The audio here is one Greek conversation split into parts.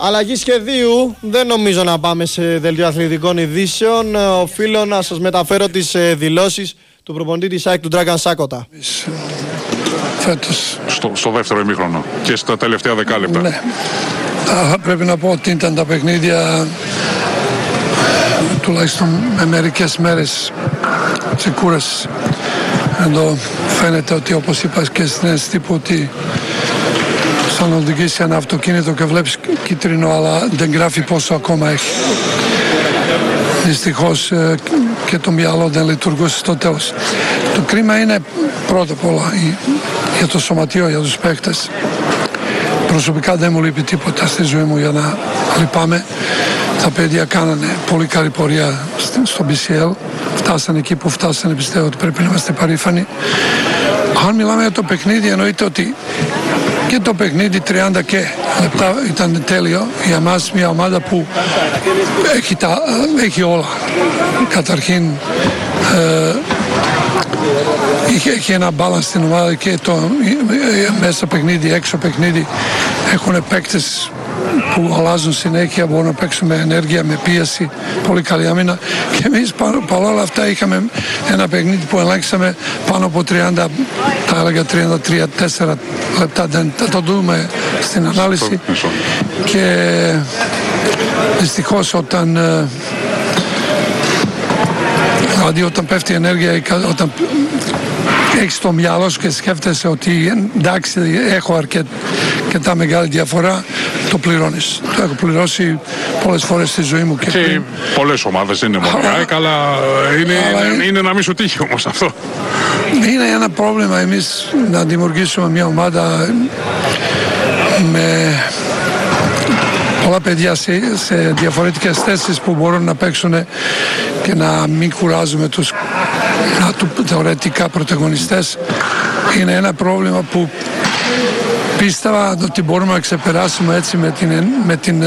Αλλαγή σχεδίου, δεν νομίζω να πάμε σε δελτίο αθλητικών ειδήσεων. Οφείλω να σας μεταφέρω τις δηλώσεις του προπονητή της ΑΕΚ, του Dragan Σάκοτα. Στο δεύτερο ημίχρονο και στα τελευταία δεκάλεπτα. Ναι. Πρέπει να πω ότι ήταν τα παιχνίδια τουλάχιστον με μερικές μέρες ξεκούρασης. Εδώ φαίνεται ότι, όπως είπα και στην αίσθηση τύπου, ότι σαν να οδηγήσει ένα αυτοκίνητο και βλέπεις κίτρινο αλλά δεν γράφει πόσο ακόμα έχει. Δυστυχώς και το μυαλό δεν λειτουργούσε στο τέλος. Το κρίμα είναι πρώτα απ' όλα για το σωματείο, για τους παίκτες. Προσωπικά δεν μου λείπει τίποτα στη ζωή μου για να λυπάμαι. Τα παιδιά κάνανε πολύ καλή πορεία στο BCL. Φτάσανε εκεί που φτάσανε, πιστεύω ότι πρέπει να είμαστε περήφανοι. Αν μιλάμε για το παιχνίδι, εννοείται ότι και το παιχνίδι 30 και λεπτά ήταν τέλειο για μας, μια ομάδα που έχει όλα. Καταρχήν είχε ένα balance στην ομάδα και μέσα παιχνίδι, έξω παιχνίδι έχουν παίκτες που αλλάζουν συνέχεια, μπορούν να παίξουν με ενέργεια, με πίεση, πολύ καλή άμυνα. Και εμείς παρόλα αυτά είχαμε ένα παιχνίδι που ελέγξαμε πάνω από 30, θα έλεγα 33-4 λεπτά. Θα το δούμε στην ανάλυση. Και δυστυχώς όταν πέφτει η ενέργεια, όταν έχεις το μυαλό σου και σκέφτεσαι ότι εντάξει, έχω αρκετά μεγάλη διαφορά, το πληρώνεις. Το έχω πληρώσει πολλές φορές στη ζωή μου. Και πολλές ομάδες είναι μόνο αλλά είναι να μην σου τύχει όμως αυτό. Είναι ένα πρόβλημα εμείς να δημιουργήσουμε μια ομάδα με πολλά παιδιά σε διαφορετικές θέσεις που μπορούν να παίξουν και να μην κουράζουμε τους θεωρητικά πρωταγωνιστές. Είναι ένα πρόβλημα που πίστευα ότι μπορούμε να ξεπεράσουμε έτσι με την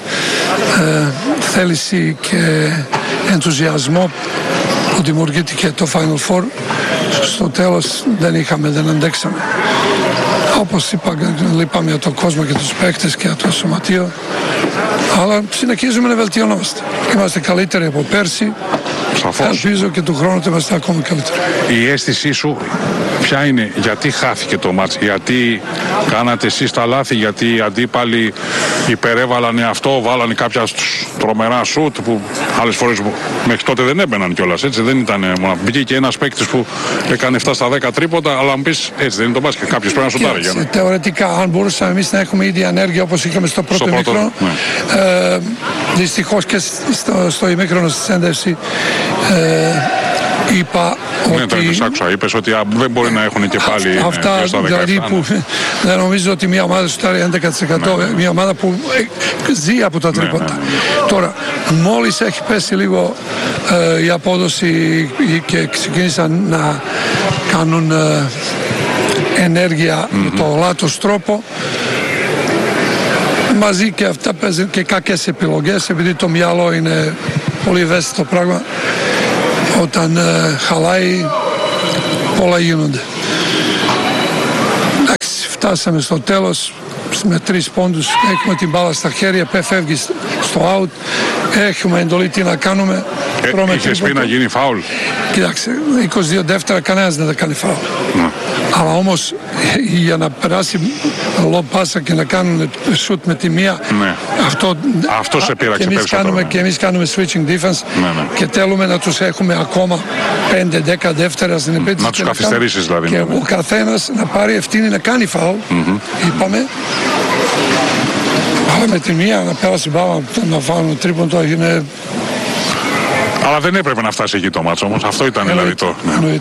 θέληση και ενθουσιασμό που δημιουργήθηκε το Final Four. Στο τέλος δεν αντέξαμε. Όπως είπα, λείπαμε για τον κόσμο και τους παίκτες και για το σωματείο, αλλά συνεχίζουμε να βελτιωνόμαστε. Είμαστε καλύτεροι από πέρσι. Σαφώς. Ελπίζω και του χρόνου θα είμαστε ακόμη καλύτεροι. Η αίσθησή σου ποια είναι, γιατί χάθηκε το μάτς, γιατί κάνατε εσείς τα λάθη, γιατί οι αντίπαλοι υπερέβαλανε αυτό, βάλανε κάποια τρομερά σουτ που άλλες φορές μέχρι τότε δεν έμπαιναν κιόλας, έτσι δεν ήταν μόνο. Μπήκε και ένας παίκτης που έκανε 7 στα 10 τρίποτα, αλλά μου πεις έτσι δεν είναι το μπάσκετ, κάποιος πρέπει να σουτάρει. Θεωρητικά, αν μπορούσαμε εμείς να έχουμε ίδια ενέργεια όπως είχαμε στο πρώτο ημίχρονο, δυστυχώς και στο ημίχρονο στη σέντευση είπα ότι... Είπες ότι δεν μπορεί να έχουν και πάλι αυτά δηλαδή που δεν νομίζω ότι μια ομάδα σουτάρει 11%, μια ομάδα που ζει από τα τρίποτα. Τώρα, μόλις έχει πέσει λίγο η απόδοση και ξεκίνησαν να κάνουν ενέργεια με το λάθος τρόπο, μαζί και αυτά παίζουν και κακές επιλογές, επειδή το μυαλό είναι πολύ ευαίσθητο πράγμα. Όταν χαλάει, πολλά γίνονται. Εντάξει, φτάσαμε στο τέλος με 3 πόντους, έχουμε την μπάλα στα χέρια, φεύγει στο out, έχουμε εντολή τι να κάνουμε. Είχες πει να γίνει φάουλ. Κοιτάξτε, 22 δεύτερα κανένας δεν θα κάνει φάουλ. Αλλά όμως για να περάσει lob πάσα και να κάνουν σουτ με τη μία, αυτό σε πείραξε περισσότερο. Και εμείς κάνουμε switching defense και θέλουμε να τους έχουμε ακόμα 5-10 δεύτερα στην επέτηση. Να τους καθυστερήσεις δηλαδή. Και ο καθένας να πάρει ευθύνη να κάνει φάουλ, είπαμε. Αλλά με τη μία να πέρασε μπάλα να βάλουν τρίποντο είναι... Αλλά δεν έπρεπε να φτάσει εκεί το μάτσο όμως, αυτό ήταν δηλαδή το...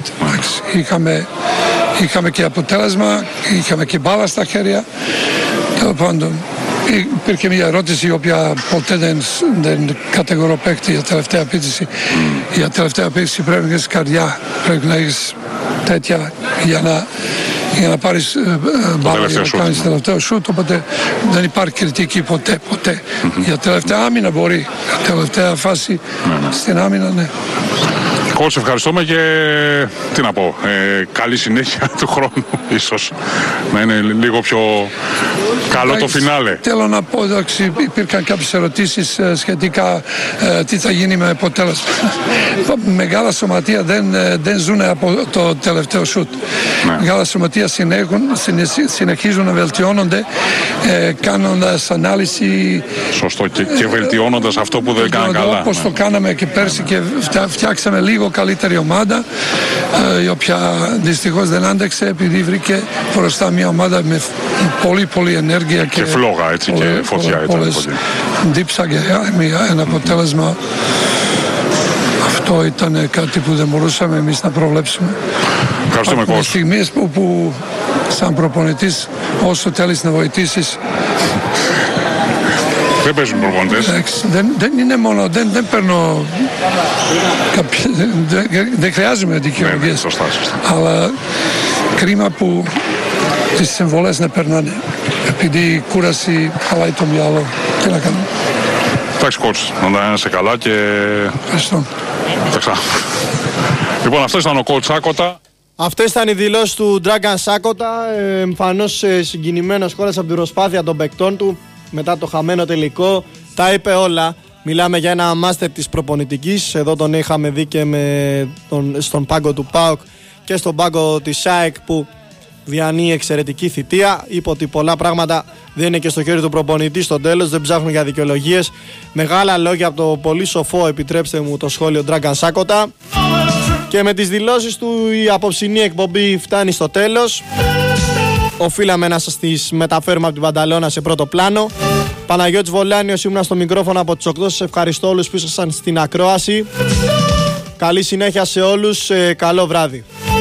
Είχαμε και αποτέλεσμα, είχαμε και μπάλα στα χέρια. Τέλος πάντων, υπήρχε μια ερώτηση η οποία ποτέ δεν κατηγορώ παίκτη για τελευταία επίθεση. Για τελευταία επίθεση πρέπει να έχεις καρδιά, πρέπει να έχεις τέτοια για να πάρεις μπάλα, για να κάνεις τελευταίο σούτ, οπότε δεν υπάρχει κριτική ποτέ. Για τελευταία άμυνα μπορεί, για τελευταία φάση στην άμυνα, ναι. Κότς, ευχαριστούμε και τι να πω, καλή συνέχεια του χρόνου, ίσως να είναι λίγο πιο Καλό το φινάλε. Θέλω να πω, εντάξει, υπήρχαν κάποιες ερωτήσεις σχετικά τι θα γίνει με αποτέλεσμα. Μεγάλα σωματεία δεν ζουν από το τελευταίο σουτ. Μεγάλα σωματεία συνεχίζουν να βελτιώνονται κάνοντας ανάλυση. Σωστό, και βελτιώνοντας αυτό που δεν κάνανε καλά. Όπως το κάναμε και πέρσι και φτιάξαμε λίγο καλύτερη ομάδα, η οποία δυστυχώς δεν άντεξε επειδή βρήκε μπροστά μια ομάδα με πολύ ενέργεια και φλόγα, έτσι, και φωτιά. Δίψα και ένα αποτέλεσμα. Αυτό ήταν κάτι που δεν μπορούσαμε εμείς να προβλέψουμε. Ευχαριστούμε, Κώστα. Στιγμές που σαν προπονητής όσο θέλεις να βοηθήσεις, δεν παίζουν προπονητές. Δεν είναι μόνο, δεν παίρνω δεν χρειάζομαι δικαιολογίες. Σωστά. Αλλά κρίμα που τις συμβολές να περνάνε, επειδή η κούραση χαλάει το μυαλό. Τι να κάνουμε. Εντάξει, coach, να είσαι καλά και... Ευχαριστώ. Λοιπόν, αυτό ήταν ο coach Σάκοτα. Αυτές ήταν οι δηλώσεις του Dragan Σάκοτα, εμφανώς συγκινημένος χώρας από την προσπάθεια των παικτών του μετά το χαμένο τελικό. Τα είπε όλα. Μιλάμε για ένα μάστερ της προπονητικής. Εδώ τον είχαμε δει και στον πάγκο του ΠΑΟΚ και στον πάγκο της ΑΕΚ που διανύει εξαιρετική θητεία. Είπε ότι πολλά πράγματα δεν είναι και στο χέρι του προπονητή στο τέλος, δεν ψάχνουν για δικαιολογίες. Μεγάλα λόγια από το πολύ σοφό, επιτρέψτε μου το σχόλιο, Dragan Σάκοτα. Και με τις δηλώσεις του η απόψινή εκπομπή φτάνει στο τέλος. Οφείλαμε να σας τις μεταφέρουμε από την Πανταλώνα σε πρώτο πλάνο. Παναγιώτης Βολάνιος ήμουν στο μικρόφωνο από τις 8. Σας ευχαριστώ όλους που ήσασταν στην ακρόαση. Καλή συνέχεια σε όλους, καλό βράδυ.